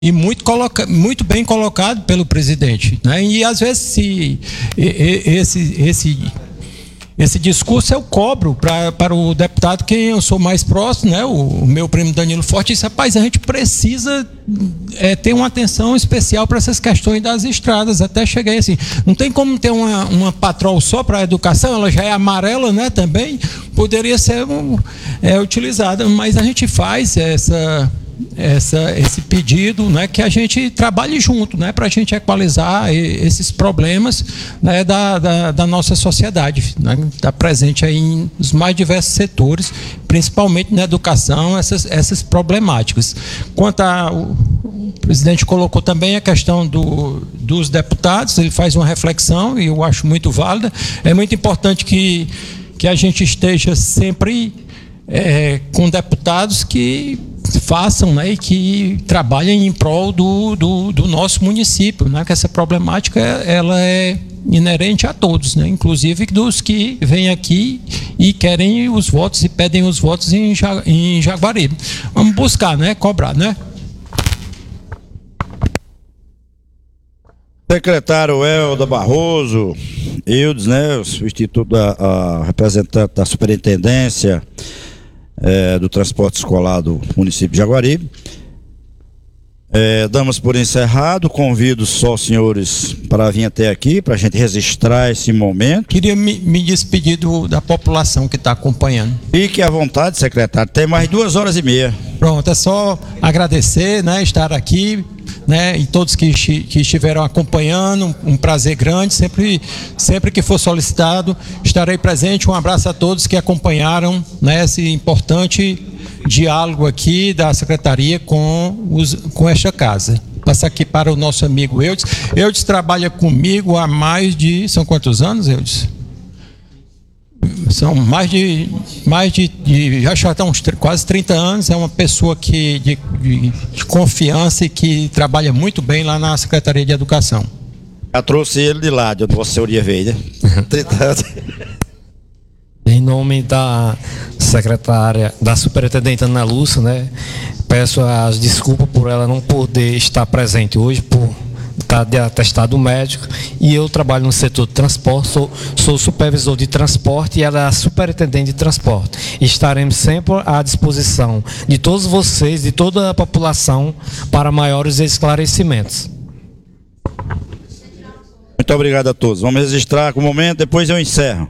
e muito bem colocado pelo presidente, né? E às vezes esse discurso eu cobro para o deputado, quem eu sou mais próximo, né? O meu primo Danilo Forte disse: rapaz, a gente precisa ter uma atenção especial para essas questões das estradas. Até cheguei assim, não tem como ter uma patrol só para a educação, ela já é amarela, né? Também poderia ser utilizada, mas a gente faz esse pedido, né, que a gente trabalhe junto, né, para a gente equalizar esses problemas, né, da nossa sociedade, né, está presente aí nos mais diversos setores, principalmente na educação, essas problemáticas. Quanto o presidente colocou também a questão dos deputados, ele faz uma reflexão e eu acho muito válida. É muito importante que a gente esteja sempre com deputados que façam, né, e que trabalhem em prol do nosso município, né, que essa problemática ela é inerente a todos, né, inclusive dos que vêm aqui e querem os votos e pedem os votos em Jaguaribe. Vamos buscar, né, cobrar, né? Secretário Helder Barroso, Eudes, né, o substituto representante da Superintendência do Transporte Escolar do município de Jaguaribe. Damos por encerrado, convido só os senhores para vir até aqui, para a gente registrar esse momento. Queria me despedir da população que está acompanhando. Fique à vontade, secretário, tem mais 2h30. Pronto, é só agradecer, né, estar aqui, né, e todos que estiveram acompanhando, um prazer grande, sempre que for solicitado, estarei presente. Um abraço a todos que acompanharam, né, esse importante diálogo aqui da Secretaria com esta casa. Passar aqui para o nosso amigo Eudes. Eudes trabalha comigo há são quantos anos, Eudes? São já estão uns quase 30 anos, é uma pessoa de confiança e que trabalha muito bem lá na Secretaria de Educação. Já trouxe ele de lá, de onde você veio, né? 30 anos. Em nome da secretária, da superintendente Ana Lúcia, né, peço as desculpas por ela não poder estar presente hoje, por estar de atestado médico, e eu trabalho no setor de transporte, sou supervisor de transporte e ela é a superintendente de transporte. Estaremos sempre à disposição de todos vocês, de toda a população, para maiores esclarecimentos. Muito obrigado a todos. Vamos registrar com o momento, depois eu encerro.